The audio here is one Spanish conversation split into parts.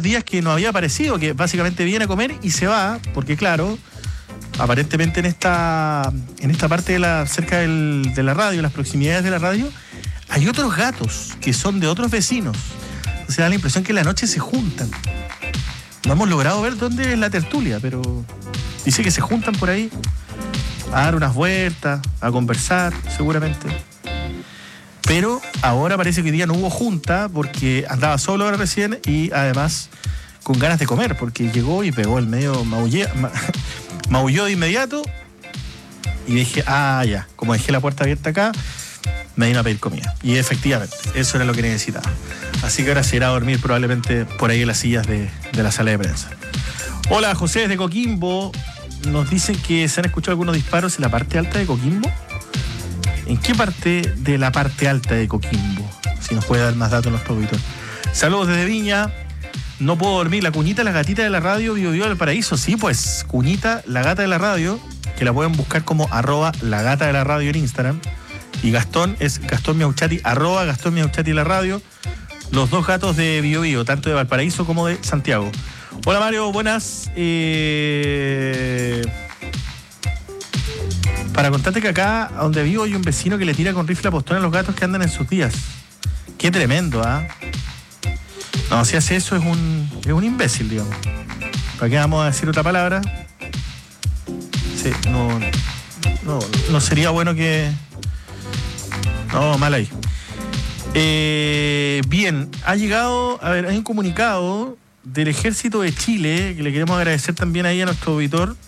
días que no había aparecido, que básicamente viene a comer y se va, porque claro, aparentemente en esta parte cerca de la radio, las proximidades de la radio, hay otros gatos que son de otros vecinos. O sea, da la impresión que en la noche se juntan. No hemos logrado ver dónde es la tertulia, pero dice que se juntan por ahí a dar unas vueltas, a conversar, seguramente. Pero ahora parece que hoy día no hubo junta porque andaba solo ahora recién y además con ganas de comer, porque llegó y pegó el medio, maulló de inmediato y dije, ya, como dejé la puerta abierta acá, me vino a pedir comida. Y efectivamente, eso era lo que necesitaba. Así que ahora se irá a dormir probablemente por ahí en las sillas de la sala de prensa. Hola, José desde Coquimbo. Nos dicen que se han escuchado algunos disparos en la parte alta de Coquimbo. ¿En qué parte de la parte alta de Coquimbo? Si nos puede dar más datos nuestro auditor. Saludos desde Viña. No puedo dormir. La Cuñita, la gatita de la radio, vivió del paraíso. Sí, pues, Cuñita, la gata de la radio, que la pueden buscar como @lagata de la radio en Instagram. Y Gastón es Gastón Miauchati, @Gastón Miauchati la radio. Los dos gatos de Bio Bio, tanto de Valparaíso como de Santiago. Hola Mario, buenas. Para contarte que acá, donde vivo, hay un vecino que le tira con rifle a postón a los gatos que andan en sus días. Qué tremendo, ¿ah? No, si hace eso es un imbécil, digamos. ¿Para qué vamos a decir otra palabra? Sí, no sería bueno que... No, mal ahí. Bien, ha llegado, hay un comunicado del Ejército de Chile, que le queremos agradecer también ahí a nuestro auditor.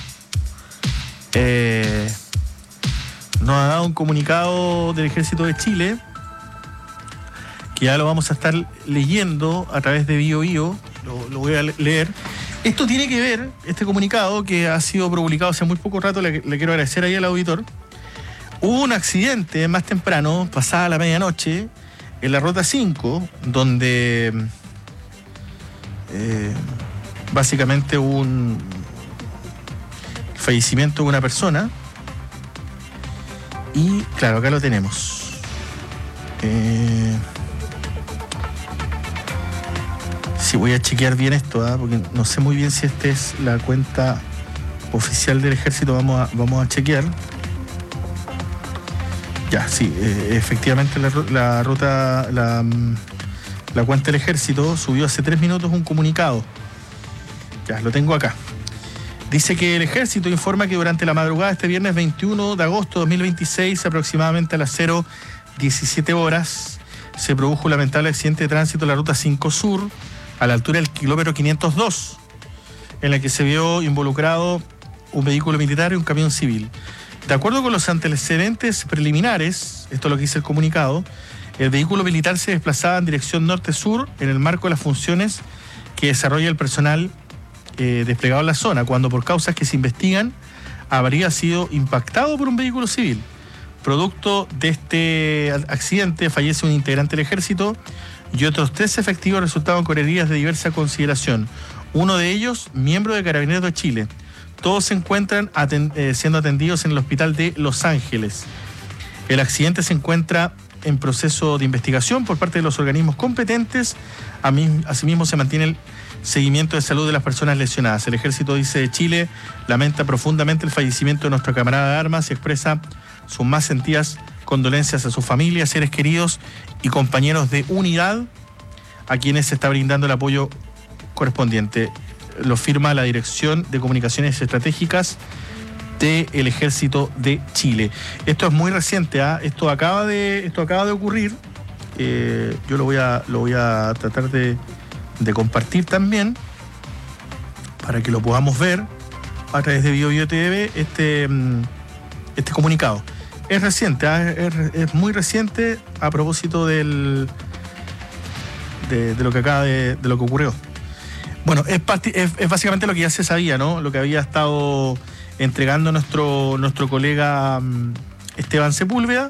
Nos ha dado un comunicado del Ejército de Chile, que ya lo vamos a estar leyendo a través de Bio Bio, lo voy a leer. Esto tiene que ver, este comunicado que ha sido publicado hace muy poco rato, le quiero agradecer ahí al auditor. Hubo un accidente más temprano, pasada la medianoche, en la Ruta 5, donde básicamente hubo un fallecimiento de una persona. Y claro, acá lo tenemos. Sí, voy a chequear bien esto, porque no sé muy bien si esta es la cuenta oficial del Ejército. Vamos a chequear. Ya, sí, efectivamente la cuenta del Ejército subió hace 3 minutos un comunicado. Ya, lo tengo acá. Dice que el Ejército informa que durante la madrugada de este viernes 21 de agosto de 2026, aproximadamente a las 0:17 horas, se produjo un lamentable accidente de tránsito en la Ruta 5 Sur, a la altura del kilómetro 502, en la que se vio involucrado un vehículo militar y un camión civil. De acuerdo con los antecedentes preliminares, esto es lo que dice el comunicado, el vehículo militar se desplazaba en dirección norte-sur en el marco de las funciones que desarrolla el personal desplegado en la zona, cuando por causas que se investigan habría sido impactado por un vehículo civil. Producto de este accidente fallece un integrante del Ejército y otros 3 efectivos resultaron con heridas de diversa consideración. Uno de ellos, miembro de Carabineros de Chile. Todos se encuentran siendo atendidos en el hospital de Los Ángeles. El accidente se encuentra en proceso de investigación por parte de los organismos competentes. Asimismo, se mantiene el seguimiento de salud de las personas lesionadas. El Ejército de Chile lamenta profundamente el fallecimiento de nuestro camarada de armas y expresa sus más sentidas condolencias a su familia, seres queridos y compañeros de unidad, a quienes se está brindando el apoyo correspondiente. Lo firma la Dirección de Comunicaciones Estratégicas del Ejército de Chile. Esto es muy reciente, esto acaba de ocurrir. Yo lo voy a tratar de compartir también para que lo podamos ver a través de Bio Bio TV este comunicado. Es reciente, es muy reciente a propósito de lo que ocurrió. Bueno, es básicamente lo que ya se sabía, ¿no? Lo que había estado entregando nuestro colega Esteban Sepúlveda.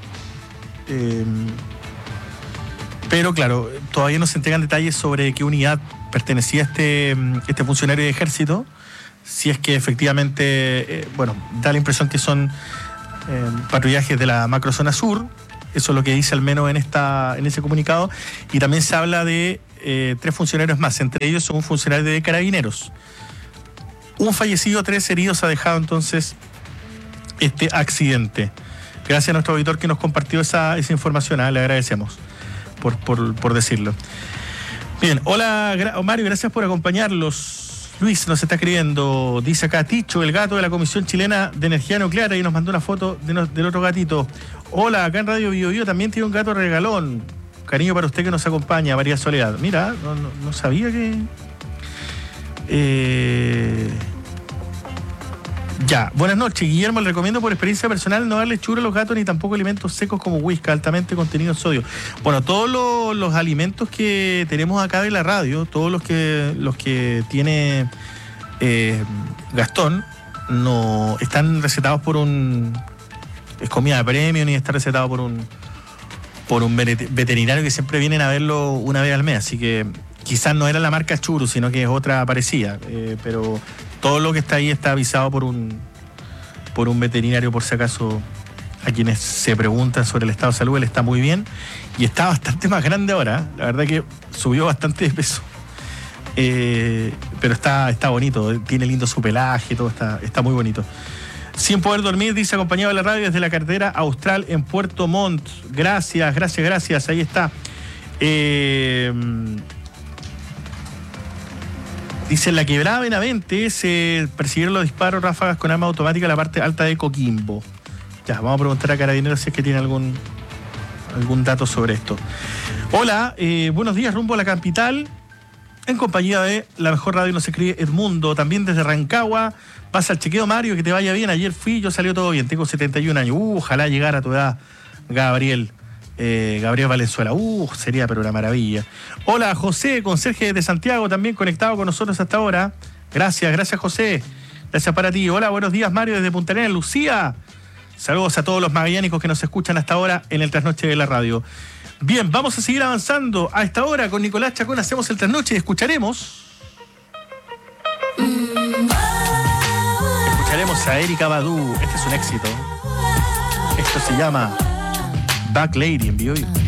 Pero claro, todavía no se entregan detalles sobre qué unidad pertenecía este funcionario de Ejército. Si es que efectivamente, da la impresión que son patrullajes de la macrozona sur. Eso es lo que dice al menos en ese comunicado. Y también se habla de 3 funcionarios más, entre ellos un funcionario de Carabineros. Un fallecido, 3 heridos ha dejado entonces este accidente. Gracias a nuestro auditor que nos compartió esa información, le agradecemos por decirlo. Bien, hola Mario, gracias por acompañarlos. Luis nos está escribiendo, dice acá Ticho, el gato de la Comisión Chilena de Energía Nuclear, y nos mandó una foto del otro gatito. Hola, acá en Radio Bio Bio también tiene un gato regalón. Cariño para usted que nos acompaña, María Soledad. Mira, no sabía que... Ya, buenas noches, Guillermo. Le recomiendo por experiencia personal no darle churro a los gatos ni tampoco alimentos secos como whisky, altamente contenido en sodio. Bueno, todos los alimentos que tenemos acá de la radio, todos los que tiene Gastón, no están recetados por un... Es comida de premio, ni está recetado por un veterinario que siempre vienen a verlo una vez al mes. Así que quizás no era la marca Churu, sino que es otra parecida. Pero todo lo que está ahí está avisado por un veterinario, por si acaso a quienes se preguntan sobre el estado de salud. Él está muy bien y está bastante más grande ahora. La verdad que subió bastante de peso. Pero está bonito, tiene lindo su pelaje, todo está muy bonito. Sin poder dormir, dice, acompañado de la radio desde la carretera austral en Puerto Montt. Gracias, ahí está. Dice, en la quebrada Benavente se persiguieron los disparos ráfagas con arma automática en la parte alta de Coquimbo. Ya, vamos a preguntar a Carabineros si es que tiene algún dato sobre esto. Hola, buenos días, rumbo a la capital, en compañía de la mejor radio nos escribe Edmundo, también desde Rancagua. Vas al chequeo, Mario, que te vaya bien. Ayer fui, yo salió todo bien, tengo 71 años. Ojalá llegara a tu edad, Gabriel Valenzuela. Sería pero una maravilla. Hola, José, conserje de Santiago, también conectado con nosotros hasta ahora. Gracias, José. Gracias para ti. Hola, buenos días, Mario, desde Punta Arenas, Lucía. Saludos a todos los magallánicos que nos escuchan hasta ahora en el Trasnoche de la Radio. Bien, vamos a seguir avanzando. A esta hora con Nicolás Chacón hacemos el Trasnoche y escucharemos a Erykah Badu. Este es un éxito. Esto se llama Back Lady en Bio Bio.